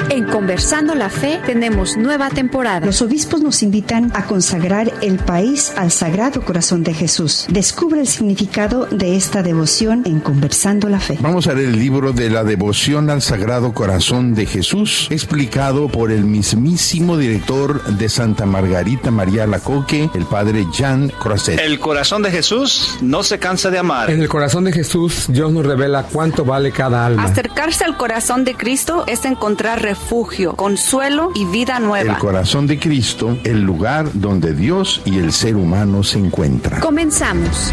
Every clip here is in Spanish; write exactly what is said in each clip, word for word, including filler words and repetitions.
En Conversando la Fe tenemos nueva temporada. Los obispos nos invitan a consagrar el país al Sagrado Corazón de Jesús. Descubre el significado de esta devoción en Conversando la Fe. Vamos a leer el libro de la devoción al Sagrado Corazón de Jesús, explicado por el mismísimo director de Santa Margarita María Alacoque, el padre Jean Croiset. El corazón de Jesús no se cansa de amar. En el corazón de Jesús, Dios nos revela cuánto vale cada alma. Acercarse al corazón de Cristo es encontrar refugio, consuelo y vida nueva. El corazón de Cristo, el lugar donde Dios y el ser humano se encuentran. Comenzamos.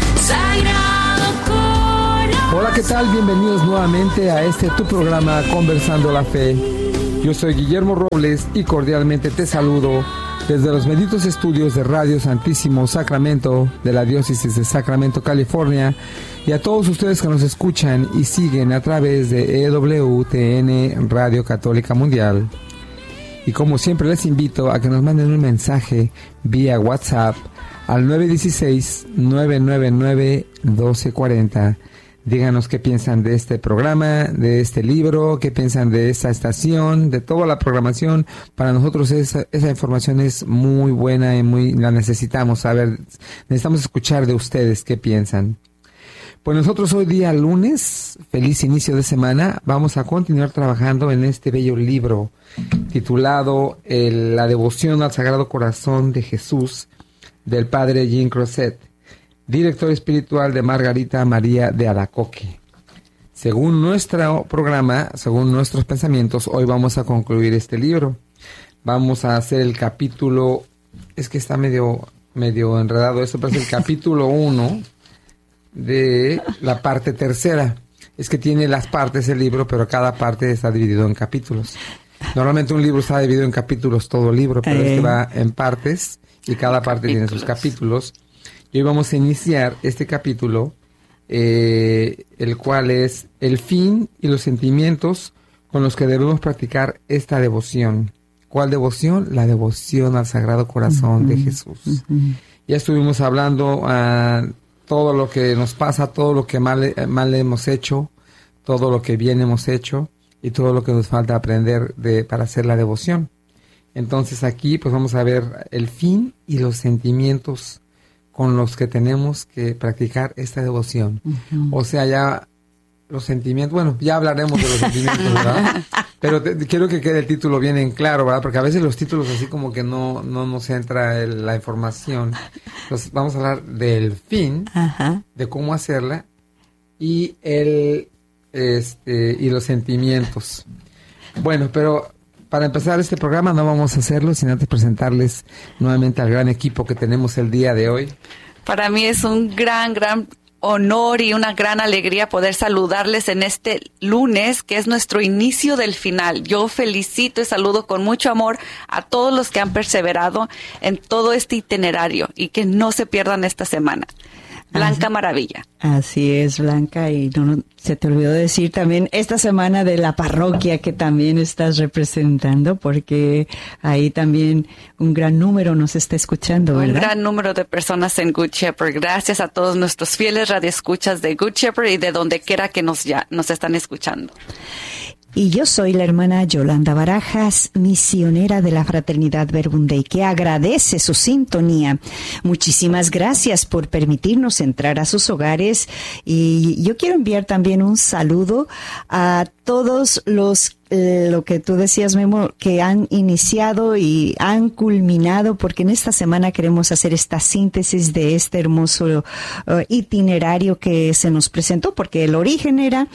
Hola, ¿qué tal? Bienvenidos nuevamente a este tu programa Conversando la Fe. Yo soy Guillermo Robles y cordialmente te saludo desde los benditos estudios de Radio Santísimo Sacramento de la Diócesis de Sacramento, California, y a todos ustedes que nos escuchan y siguen a través de E W T N Radio Católica Mundial. Y como siempre les invito a que nos manden un mensaje vía WhatsApp al nueve uno seis, nueve nueve nueve, uno dos cuatro cero. Díganos qué piensan de este programa, de este libro, qué piensan de esta estación, de toda la programación. Para nosotros esa, esa información es muy buena y muy la necesitamos saber. Necesitamos escuchar de ustedes qué piensan. Pues nosotros hoy día lunes, feliz inicio de semana, vamos a continuar trabajando en este bello libro titulado el, La devoción al Sagrado Corazón de Jesús, del padre Jean Croiset, director espiritual de Margarita María de Alacoque. Según nuestro programa, según nuestros pensamientos, hoy vamos a concluir este libro. Vamos a hacer el capítulo, es que está medio, medio enredado esto, pero es el capítulo uno de la parte tercera. Es que tiene las partes del libro, pero cada parte está dividido en capítulos. Normalmente un libro está dividido en capítulos, todo el libro, pero eh. este va en partes y cada parte tiene sus capítulos. Y hoy vamos a iniciar este capítulo, eh, el cual es el fin y los sentimientos con los que debemos practicar esta devoción. ¿Cuál devoción? La devoción al Sagrado Corazón uh-huh, de Jesús. Uh-huh. Ya estuvimos hablando uh, todo lo que nos pasa, todo lo que mal, mal hemos hecho, todo lo que bien hemos hecho y todo lo que nos falta aprender de, para hacer la devoción. Entonces aquí pues vamos a ver el fin y los sentimientos con los que tenemos que practicar esta devoción. Uh-huh. O sea, ya los sentimientos, bueno, ya hablaremos de los sentimientos, ¿verdad? Pero te, quiero que quede el título bien en claro, ¿verdad? Porque a veces los títulos así como que no, no nos entra el, la información. Entonces vamos a hablar del fin, uh-huh, de cómo hacerla y el este y los sentimientos. Bueno, pero para empezar este programa no vamos a hacerlo sin antes presentarles nuevamente al gran equipo que tenemos el día de hoy. Para mí es un gran, gran honor y una gran alegría poder saludarles en este lunes, que es nuestro inicio del final. Yo felicito y saludo con mucho amor a todos los que han perseverado en todo este itinerario y que no se pierdan esta semana. Blanca Maravilla. Así es, Blanca, y no, no se te olvidó decir también esta semana de la parroquia que también estás representando, porque ahí también un gran número nos está escuchando, ¿verdad? Un gran número de personas en Good Shepherd. Gracias a todos nuestros fieles radioescuchas de Good Shepherd y de donde quiera que nos, ya, nos están escuchando. Y yo soy la hermana Yolanda Barajas, misionera de la Fraternidad Verbum Dei, que agradece su sintonía. Muchísimas gracias por permitirnos entrar a sus hogares. Y yo quiero enviar también un saludo a todos los Eh, lo que tú decías, Memo, que han iniciado y han culminado, porque en esta semana queremos hacer esta síntesis de este hermoso uh, itinerario que se nos presentó, porque el origen era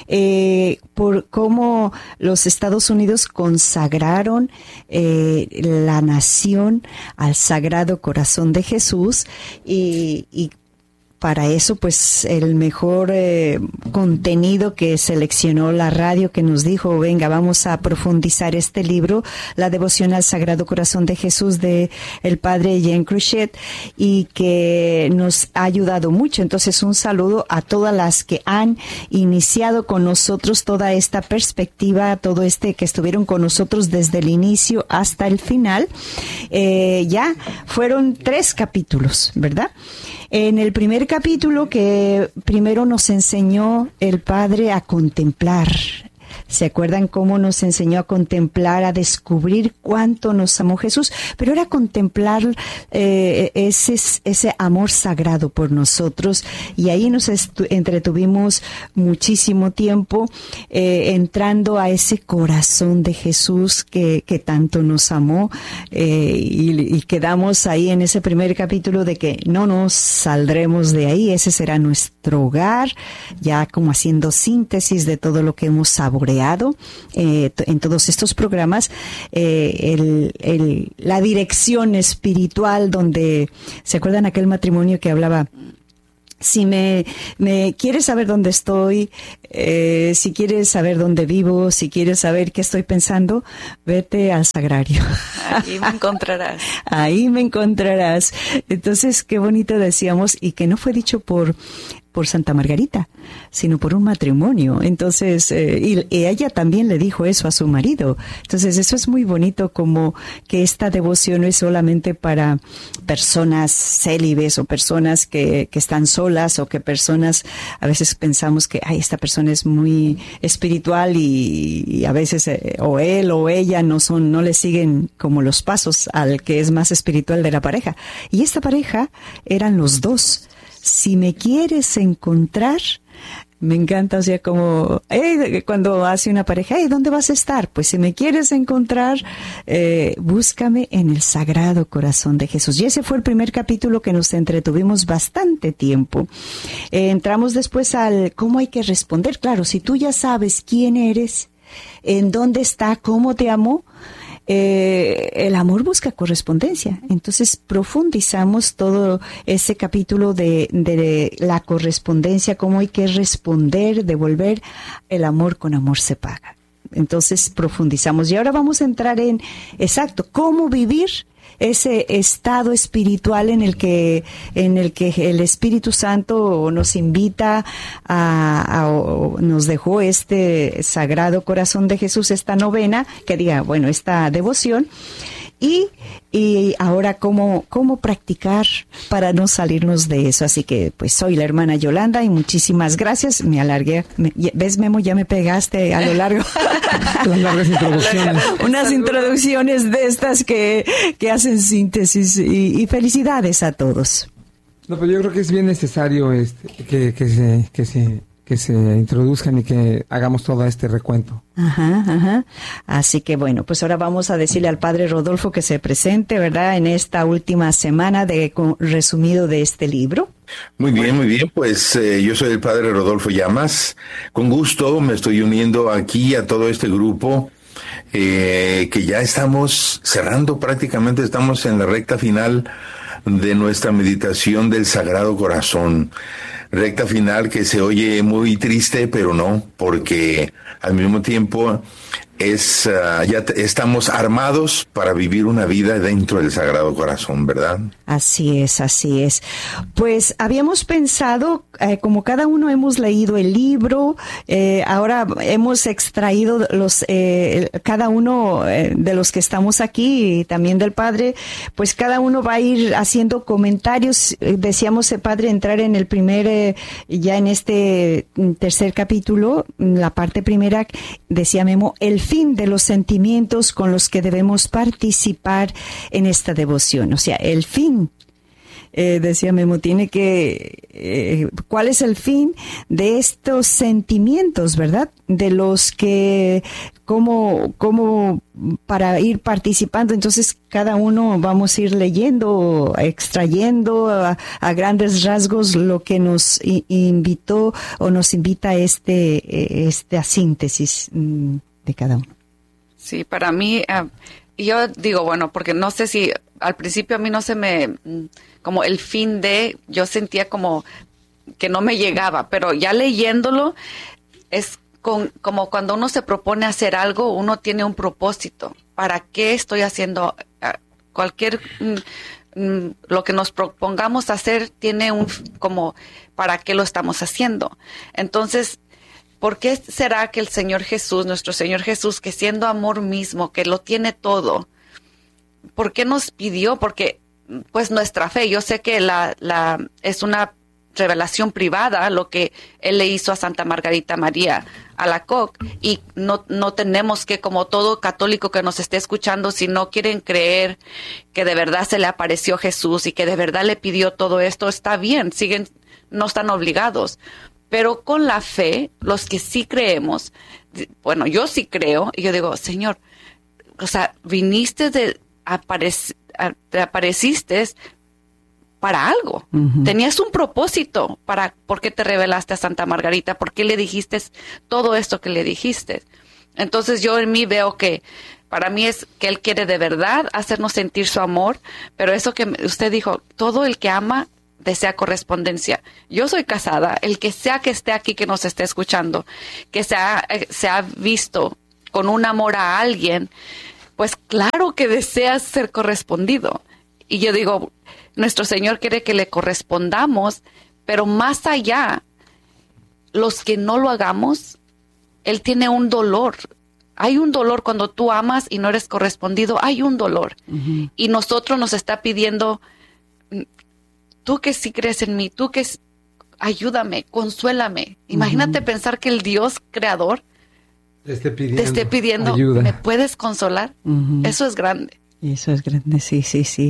eh, por cómo los Estados Unidos consagraron eh, la nación al Sagrado Corazón de Jesús y, y para eso, pues, el mejor eh, contenido que seleccionó la radio, que nos dijo, venga, vamos a profundizar este libro, La devoción al Sagrado Corazón de Jesús, de el padre Jean Croiset, y que nos ha ayudado mucho. Entonces, un saludo a todas las que han iniciado con nosotros toda esta perspectiva, todo este que estuvieron con nosotros desde el inicio hasta el final. Eh, ya fueron tres capítulos, ¿verdad? En el primer capítulo, que primero nos enseñó el Padre a contemplar ¿Se acuerdan cómo nos enseñó a contemplar, a descubrir cuánto nos amó Jesús? Pero era contemplar eh, ese, ese amor sagrado por nosotros, y ahí nos entretuvimos muchísimo tiempo eh, entrando a ese corazón de Jesús que, que tanto nos amó, eh, y, y quedamos ahí en ese primer capítulo de que no nos saldremos de ahí. Ese será nuestro hogar, ya como haciendo síntesis de todo lo que hemos saboreado eh, en todos estos programas, eh, el, el, la dirección espiritual, donde ¿se acuerdan aquel matrimonio que hablaba? Si me, me quieres saber dónde estoy, eh, si quieres saber dónde vivo, si quieres saber qué estoy pensando, vete al sagrario. Ahí me encontrarás. Ahí me encontrarás. Entonces, qué bonito decíamos, y que no fue dicho por por Santa Margarita, sino por un matrimonio. Entonces, eh, y, y ella también le dijo eso a su marido. Entonces, eso es muy bonito, como que esta devoción no es solamente para personas célibes o personas que, que están solas, o que personas, a veces pensamos que, ay, esta persona es muy espiritual y, y a veces eh, o él o ella no son, no le siguen como los pasos al que es más espiritual de la pareja. Y esta pareja eran los dos. Si me quieres encontrar, me encanta, o sea, como hey, cuando hace una pareja, hey, ¿dónde vas a estar? Pues si me quieres encontrar, eh, búscame en el Sagrado Corazón de Jesús. Y ese fue el primer capítulo que nos entretuvimos bastante tiempo. Eh, entramos después al cómo hay que responder. Claro, si tú ya sabes quién eres, en dónde está, cómo te amó, Eh, el amor busca correspondencia. Entonces profundizamos todo ese capítulo de, de la correspondencia, cómo hay que responder, devolver. El amor con amor se paga. Entonces profundizamos, y ahora vamos a entrar en, exacto, cómo vivir ese estado espiritual en el que en el que el Espíritu Santo nos invita a, a o nos dejó este Sagrado Corazón de Jesús, esta novena, que diga, bueno, esta devoción, y y ahora cómo cómo practicar para no salirnos de eso. Así que pues soy la hermana Yolanda, y muchísimas gracias. Me alargué, me, ¿ves, Memo? Ya me pegaste a lo largo. Las largas introducciones. Unas introducciones de estas que, que hacen síntesis, y, y felicidades a todos. No, pero yo creo que es bien necesario este, que, que se que se que se introduzcan y que hagamos todo este recuento. Ajá, ajá. Así que bueno, pues ahora vamos a decirle al padre Rodolfo que se presente, ¿verdad?, en esta última semana de con, resumido de este libro. Muy bien, muy bien, pues eh, yo soy el padre Rodolfo Llamas. Con gusto me estoy uniendo aquí a todo este grupo, eh, que ya estamos cerrando, prácticamente estamos en la recta final de nuestra meditación del Sagrado Corazón. Recta final que se oye muy triste, pero no, porque al mismo tiempo es uh, ya t- estamos armados para vivir una vida dentro del Sagrado Corazón, ¿verdad? Así es, así es. Pues habíamos pensado, eh, como cada uno hemos leído el libro, eh, ahora hemos extraído los, eh, cada uno eh, de los que estamos aquí, y también del padre, pues cada uno va a ir haciendo comentarios. Decíamos, el padre, entrar en el primer, eh, ya en este tercer capítulo, la parte primera, decía Memo, el fin de los sentimientos con los que debemos participar en esta devoción. O sea, el fin, eh, decía Memo, tiene que, eh, ¿cuál es el fin de estos sentimientos, verdad? De los que, cómo, cómo para ir participando. Entonces, cada uno vamos a ir leyendo, extrayendo a, a grandes rasgos lo que nos i- invitó o nos invita este, esta síntesis de cada uno. Sí, para mí, uh, yo digo, bueno, porque no sé si al principio a mí no se me, como el fin de, yo sentía como que no me llegaba, pero ya leyéndolo es con, como cuando uno se propone hacer algo, uno tiene un propósito. ¿Para qué estoy haciendo uh, cualquier, mm, mm, lo que nos propongamos hacer tiene un, como, ¿para qué lo estamos haciendo? Entonces, ¿por qué será que el Señor Jesús, nuestro Señor Jesús, que siendo amor mismo, que lo tiene todo, ¿por qué nos pidió? Porque, pues, nuestra fe, yo sé que la, la es una revelación privada lo que él le hizo a Santa Margarita María Alacoque, y no, no tenemos que, como todo católico que nos esté escuchando, si no quieren creer que de verdad se le apareció Jesús y que de verdad le pidió todo esto, está bien, siguen, no están obligados. Pero con la fe, los que sí creemos, bueno, yo sí creo, y yo digo, Señor, o sea, viniste de, aparec, te apareciste para algo. Uh-huh. Tenías un propósito para por qué te revelaste a Santa Margarita, por qué le dijiste todo esto que le dijiste. Entonces yo en mí veo que para mí es que Él quiere de verdad hacernos sentir su amor, pero eso que usted dijo, todo el que ama desea correspondencia. Yo soy casada, el que sea que esté aquí, que nos esté escuchando, que se ha, se ha visto con un amor a alguien, pues claro que desea ser correspondido. Y yo digo, nuestro Señor quiere que le correspondamos, pero más allá, los que no lo hagamos, Él tiene un dolor. Hay un dolor cuando tú amas y no eres correspondido, hay un dolor. Uh-huh. Y nosotros nos está pidiendo, tú que sí crees en mí, tú que ayúdame, consuélame. Imagínate uh-huh. pensar que el Dios creador te esté pidiendo, te esté pidiendo ayuda. ¿Me puedes consolar? Uh-huh. Eso es grande. Eso es grande, sí, sí, sí.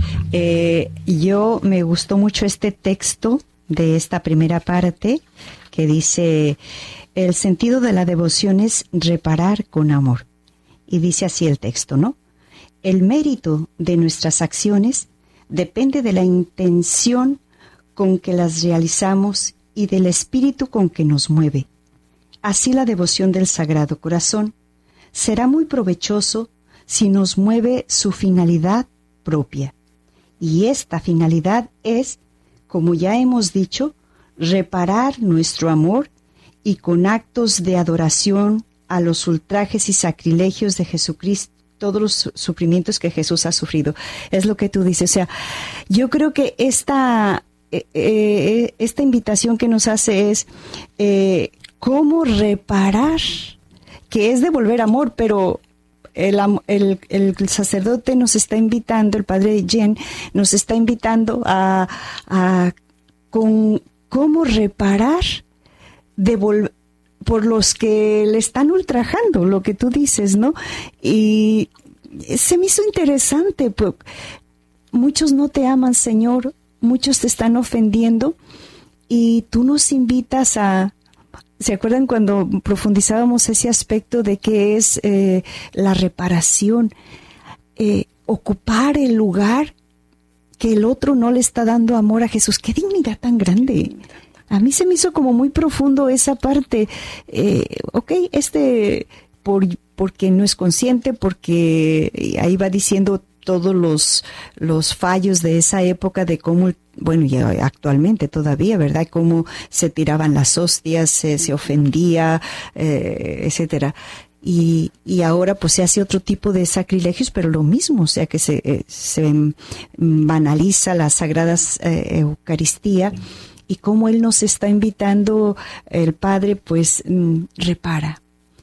Eh, yo me gustó mucho este texto de esta primera parte que dice, el sentido de la devoción es reparar con amor. Y dice así el texto, ¿no? El mérito de nuestras acciones depende de la intención con que las realizamos y del espíritu con que nos mueve. Así la devoción del Sagrado Corazón será muy provechoso si nos mueve su finalidad propia. Y esta finalidad es, como ya hemos dicho, reparar nuestro amor y con actos de adoración a los ultrajes y sacrilegios de Jesucristo, todos los sufrimientos que Jesús ha sufrido. Es lo que tú dices. O sea, yo creo que esta, eh, eh, esta invitación que nos hace es eh, cómo reparar, que es devolver amor, pero El, el, el sacerdote nos está invitando, el padre Jen nos está invitando a, a con cómo reparar devol, por los que le están ultrajando, lo que tú dices, ¿no? Y se me hizo interesante, pues, muchos no te aman, Señor, muchos te están ofendiendo y tú nos invitas a... ¿Se acuerdan cuando profundizábamos ese aspecto de qué es eh, la reparación? Eh, ocupar el lugar que el otro no le está dando amor a Jesús. ¡Qué dignidad tan grande! A mí se me hizo como muy profundo esa parte. Eh, ok, este, por, porque no es consciente, porque ahí va diciendo todos los, los fallos de esa época de cómo, bueno, ya actualmente todavía, ¿verdad? Cómo se tiraban las hostias, se, se ofendía, eh, etcétera. Y, y ahora pues se hace otro tipo de sacrilegios, pero lo mismo, o sea que se, eh, se banaliza la Sagrada eh, Eucaristía y cómo Él nos está invitando, el Padre, pues mm, repara.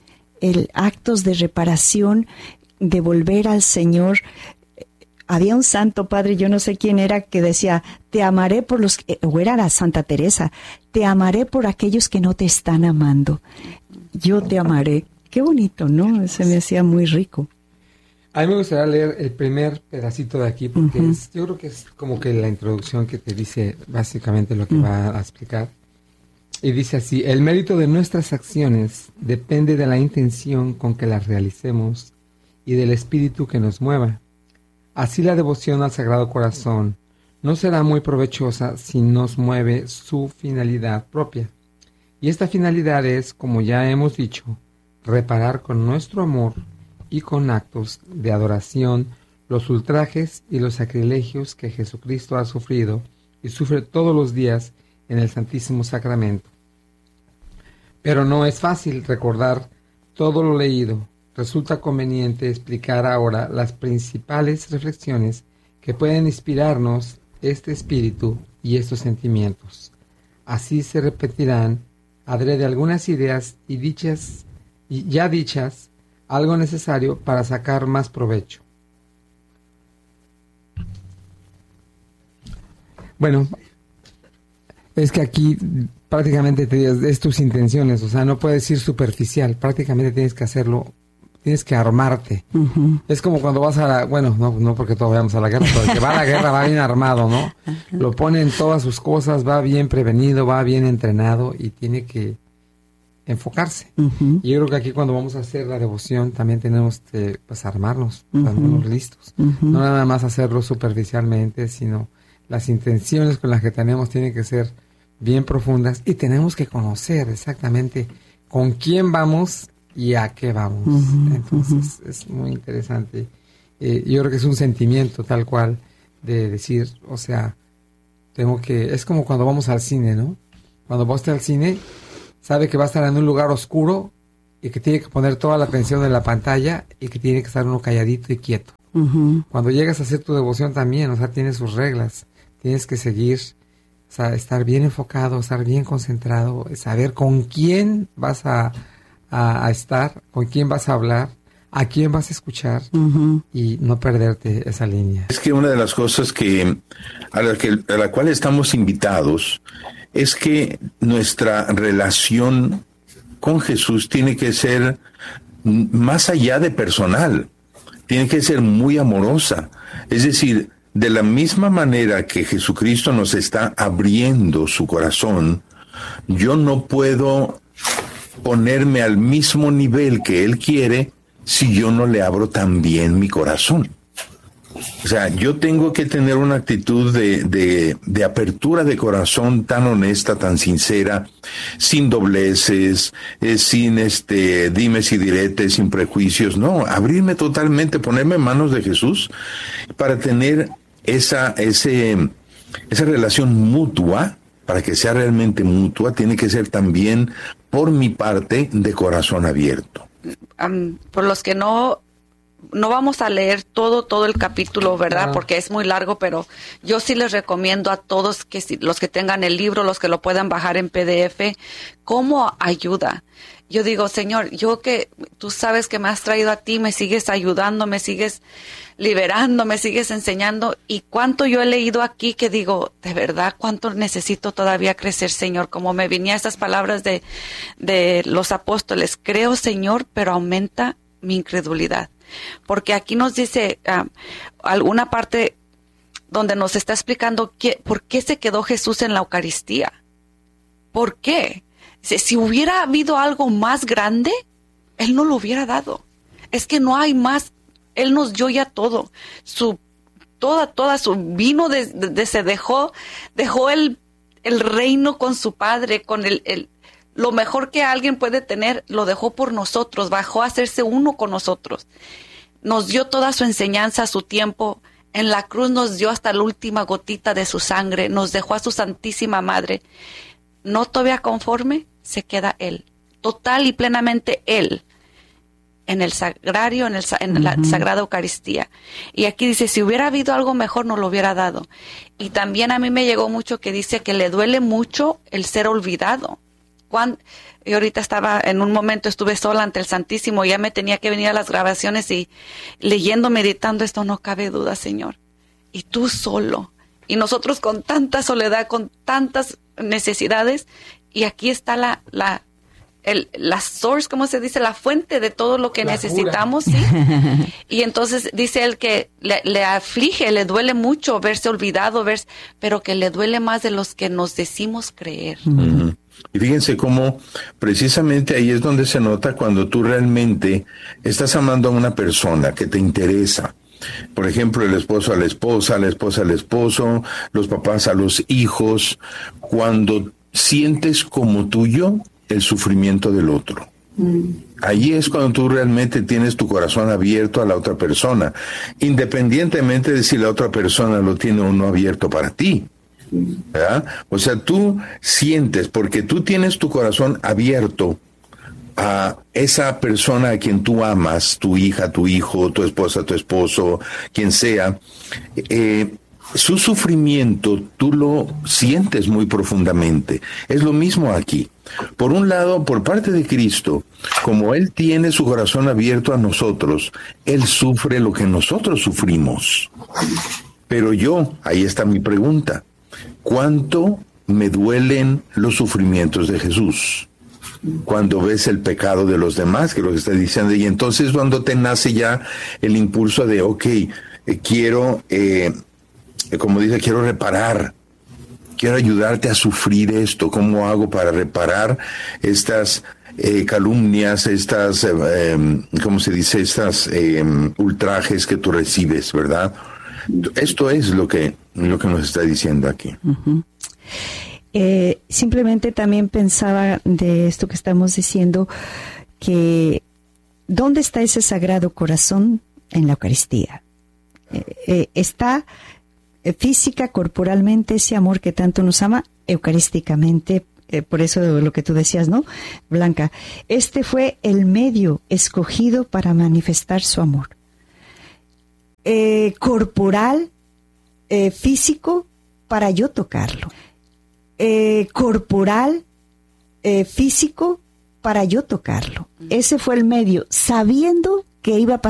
El actos de reparación, devolver al Señor. Había un santo padre, yo no sé quién era, que decía, te amaré por los, o era la Santa Teresa, te amaré por aquellos que no te están amando. Yo te amaré. Qué bonito, ¿no? Se me hacía muy rico. A mí me gustaría leer el primer pedacito de aquí, porque uh-huh. es, yo creo que es como que la introducción que te dice básicamente lo que uh-huh. va a explicar. Y dice así, el mérito de nuestras acciones depende de la intención con que las realicemos y del espíritu que nos mueva. Así la devoción al Sagrado Corazón no será muy provechosa si nos mueve su finalidad propia. Y esta finalidad es, como ya hemos dicho, reparar con nuestro amor y con actos de adoración los ultrajes y los sacrilegios que Jesucristo ha sufrido y sufre todos los días en el Santísimo Sacramento. Pero no es fácil recordar todo lo leído. Resulta conveniente explicar ahora las principales reflexiones que pueden inspirarnos este espíritu y estos sentimientos. Así se repetirán adrede algunas ideas y dichas y ya dichas, algo necesario para sacar más provecho. Bueno, Es que aquí prácticamente te, es tus intenciones, o sea, no puedes ir superficial, prácticamente tienes que hacerlo, tienes que armarte. Uh-huh. Es como cuando vas a la, bueno, no, no porque todos vayamos a la guerra, pero el que va a la guerra va bien armado, ¿no? Uh-huh. Lo pone en todas sus cosas, va bien prevenido, va bien entrenado y tiene que enfocarse. Uh-huh. Y yo creo que aquí cuando vamos a hacer la devoción también tenemos que pues, armarnos, uh-huh. estarnos listos. Uh-huh. No nada más hacerlo superficialmente, sino las intenciones con las que tenemos tienen que ser bien profundas y tenemos que conocer exactamente con quién vamos y a qué vamos. Uh-huh, Entonces uh-huh. es muy interesante. Eh, yo creo que es un sentimiento tal cual de decir, o sea, tengo que, es como cuando vamos al cine, ¿no? Cuando vas al cine, sabe que va a estar en un lugar oscuro y que tiene que poner toda la atención en la pantalla y que tiene que estar uno calladito y quieto. Uh-huh. Cuando llegas a hacer tu devoción también, o sea, tiene sus reglas, tienes que seguir. O sea, estar bien enfocado, estar bien concentrado, saber con quién vas a, a, a estar, con quién vas a hablar, a quién vas a escuchar uh-huh. y no perderte esa línea. Es que una de las cosas que a la, que, a la cual estamos invitados es que nuestra relación con Jesús tiene que ser más allá de personal, tiene que ser muy amorosa. Es decir, de la misma manera que Jesucristo nos está abriendo su corazón, yo no puedo ponerme al mismo nivel que Él quiere si yo no le abro también mi corazón. O sea, yo tengo que tener una actitud de, de, de apertura de corazón tan honesta, tan sincera, sin dobleces, eh, sin este dimes y diretes, sin prejuicios. No, abrirme totalmente, ponerme en manos de Jesús para tener esa, ese, esa relación mutua. Para que sea realmente mutua, tiene que ser también, por mi parte, de corazón abierto. Um, por los que no... No vamos a leer todo, todo el capítulo, ¿verdad? Ah. Porque es muy largo, pero yo sí les recomiendo a todos, que si, los que tengan el libro, los que lo puedan bajar en P D F, como ayuda. Yo digo, Señor, yo que tú sabes que me has traído a ti, me sigues ayudando, me sigues liberando, me sigues enseñando. Y cuánto yo he leído aquí que digo, de verdad, cuánto necesito todavía crecer, Señor. Como me venía estas palabras de, de los apóstoles, creo, Señor, pero aumenta mi incredulidad. Porque aquí nos dice uh, alguna parte donde nos está explicando que, por qué se quedó Jesús en la Eucaristía. ¿Por qué? Si, si hubiera habido algo más grande, Él no lo hubiera dado. Es que no hay más. Él nos dio ya todo. Su, toda, toda su vino de, de, de se dejó, dejó el, el reino con su Padre, con el, el lo mejor que alguien puede tener, lo dejó por nosotros, bajó a hacerse uno con nosotros. Nos dio toda su enseñanza, su tiempo. En la cruz nos dio hasta la última gotita de su sangre. Nos dejó a su Santísima Madre. No todavía conforme, se queda Él. Total y plenamente Él. En el sagrario, en, el, en uh-huh. la Sagrada Eucaristía. Y aquí dice, si hubiera habido algo mejor, nos lo hubiera dado. Y también a mí me llegó mucho que dice que le duele mucho el ser olvidado. Cuando, yo ahorita estaba, en un momento estuve sola ante el Santísimo, ya me tenía que venir a las grabaciones y leyendo, meditando, esto no cabe duda, Señor. Y tú solo. Y nosotros con tanta soledad, con tantas necesidades, y aquí está la, la, el, la source, ¿cómo se dice? La fuente de todo lo que la necesitamos, ¿sí? Y entonces dice él que le, le aflige, le duele mucho verse olvidado, verse, pero que le duele más de los que nos decimos creer. Uh-huh. Y fíjense cómo precisamente ahí es donde se nota cuando tú realmente estás amando a una persona que te interesa. Por ejemplo, el esposo a la esposa, la esposa al esposo, los papás a los hijos, cuando sientes como tuyo el sufrimiento del otro. Mm. Ahí es cuando tú realmente tienes tu corazón abierto a la otra persona, independientemente de si la otra persona lo tiene o no abierto para ti. ¿Verdad? O sea, tú sientes, porque tú tienes tu corazón abierto a esa persona a quien tú amas, tu hija, tu hijo, tu esposa, tu esposo, quien sea, eh, su sufrimiento tú lo sientes muy profundamente. Es lo mismo aquí. Por un lado, por parte de Cristo, como Él tiene su corazón abierto a nosotros, Él sufre lo que nosotros sufrimos. Pero yo, ahí está mi pregunta, ¿cuánto me duelen los sufrimientos de Jesús. Cuando ves el pecado de los demás, que es lo que está diciendo, y entonces cuando te nace ya el impulso de, ok, eh, quiero, eh, como dice, quiero reparar, quiero ayudarte a sufrir esto. ¿Cómo hago para reparar estas eh, calumnias, estas, eh, eh, ¿cómo se dice? Estas eh, ultrajes que tú recibes, ¿verdad? Esto es lo que, lo que nos está diciendo aquí. Uh-huh. Eh, simplemente también pensaba de esto que estamos diciendo, que ¿dónde está ese sagrado corazón? En la Eucaristía. Eh, eh, está eh, física, corporalmente, ese amor que tanto nos ama, eucarísticamente, eh, por eso lo que tú decías, ¿no, Blanca? Este fue el medio escogido para manifestar su amor. Eh, corporal, eh, físico, para yo tocarlo. Eh, corporal, eh, físico, para yo tocarlo. Ese fue el medio, sabiendo que iba a pasar